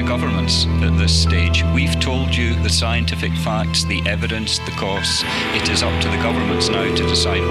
to governments at this stage. We've told you the scientific facts, the evidence, the costs. It is up to the governments now to decide